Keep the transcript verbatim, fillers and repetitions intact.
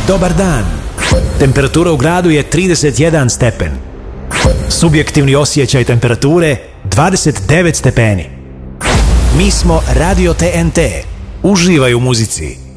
Dobar dan. Temperatura u gradu je trideset jedan stepen. Subjektivni osjećaj temperature dvadeset devet stepeni. Mi smo Radio T N T. Uživaj u muzici.